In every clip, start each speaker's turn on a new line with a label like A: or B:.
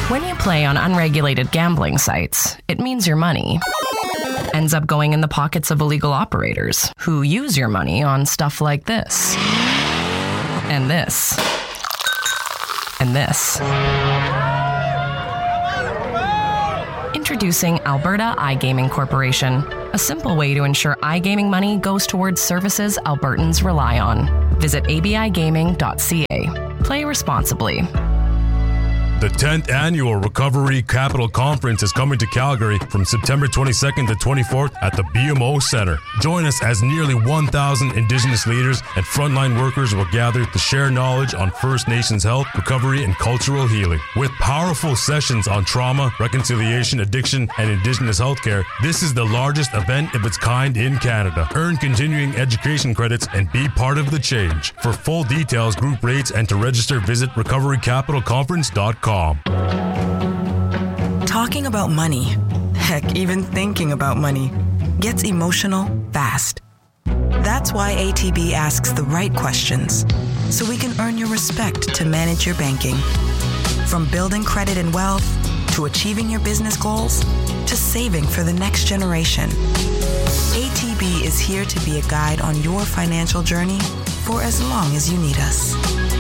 A: When you play on unregulated gambling sites, it means your money ends up going in the pockets of illegal operators who use your money on stuff like this, and this, and this. Introducing Alberta iGaming Corporation, a simple way to ensure iGaming money goes towards services Albertans rely on. Visit abigaming.ca. Play responsibly.
B: The 10th Annual Recovery Capital Conference is coming to Calgary from September 22nd to 24th at the BMO Centre. Join us as nearly 1,000 Indigenous leaders and frontline workers will gather to share knowledge on First Nations health, recovery, and cultural healing. With powerful sessions on trauma, reconciliation, addiction, and Indigenous healthcare, this is the largest event of its kind in Canada. Earn continuing education credits and be part of the change. For full details, group rates, and to register, visit recoverycapitalconference.com.
C: Talking about money, heck, even thinking about money, gets emotional fast. That's why ATB asks the right questions, so we can earn your respect to manage your banking. From building credit and wealth, to achieving your business goals, to saving for the next generation. ATB is here to be a guide on your financial journey for as long as you need us.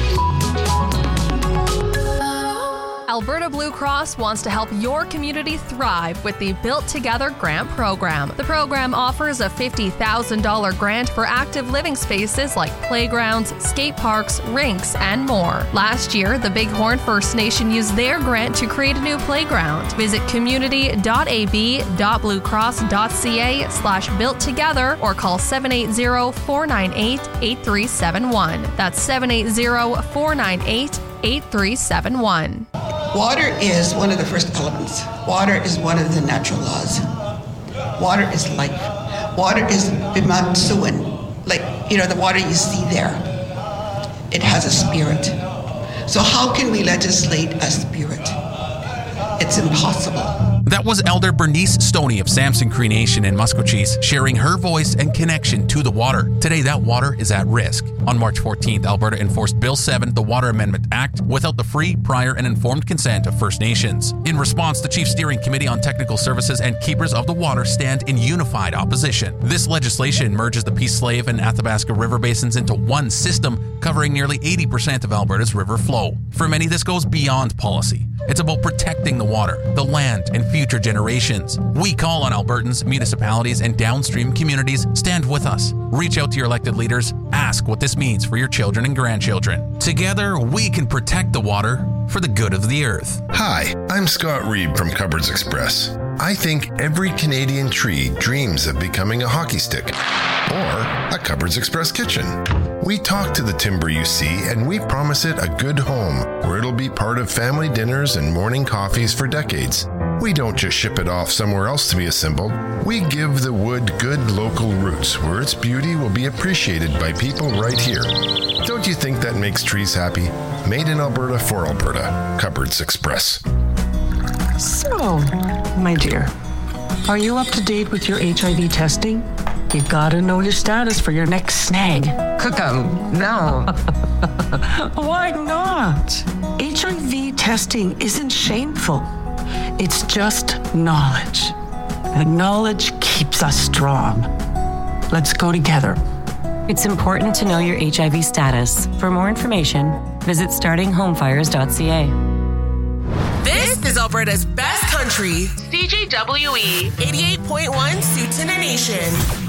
D: Alberta Blue Cross wants to help your community thrive with the Built Together Grant Program. The program offers a $50,000 grant for active living spaces like playgrounds, skate parks, rinks, and more. Last year, the Bighorn First Nation used their grant to create a new playground. Visit community.ab.bluecross.ca/built together or call 780-498-8371. That's 780-498-8371.
E: Water is one of the first elements. Water is one of the natural laws. Water is life. Water is bimatsuan, like, the water you see there. It has a spirit. So how can we legislate a spirit? It's impossible.
F: That was Elder Bernice Stoney of Samson Cree Nation in Muskogee sharing her voice and connection to the water. Today, that water is at risk. On March 14th, Alberta enforced Bill 7, the Water Amendment Act, without the free, prior, and informed consent of First Nations. In response, the Chief Steering Committee on Technical Services and Keepers of the Water stand in unified opposition. This legislation merges the Peace Slave and Athabasca river basins into one system, covering nearly 80% of Alberta's river flow. For many, this goes beyond policy. It's about protecting the water, the land, and future generations. We call on Albertans, municipalities, and downstream communities. Stand with us. Reach out to your elected leaders. Ask what this means for your children and grandchildren. Together, we can protect the water for the good of the earth.
G: Hi, I'm Scott Reed from Cupboards Express. I think every Canadian tree dreams of becoming a hockey stick or a Cupboards Express kitchen. We talk to the timber you see and we promise it a good home where it'll be part of family dinners and morning coffees for decades. We don't just ship it off somewhere else to be assembled. We give the wood good local roots where its beauty will be appreciated by people right here. Don't you think that makes trees happy? Made in Alberta for Alberta. Cupboards Express.
H: So, my dear, are you up to date with your HIV testing? You gotta know your status for your next snag.
I: No.
H: Why not? HIV testing isn't shameful. It's just knowledge. And knowledge keeps us strong. Let's go together.
J: It's important to know your HIV status. For more information, visit startinghomefires.ca.
K: This is Alberta's best country, CJWE 88.1 Suits in a Nation.